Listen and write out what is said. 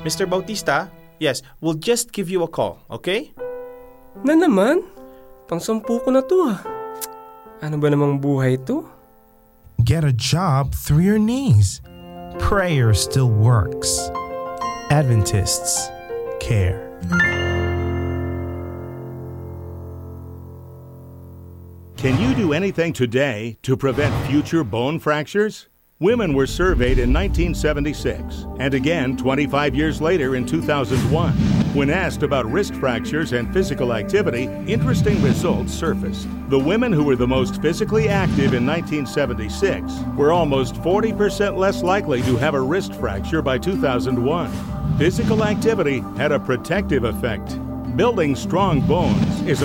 Mr. Bautista, yes, we'll just give you a call, okay? Na naman? Pang-sampu ko na to ah. Ano ba namang buhay to? Get a job through your knees. Prayer still works. Adventists care. Can you do anything today to prevent future bone fractures? Women were surveyed in 1976 and again 25 years later in 2001. When asked about risk fractures and physical activity, interesting results surfaced. The women who were the most physically active in 1976 were almost 40% less likely to have a wrist fracture by 2001. Physical activity had a protective effect. Building strong bones is a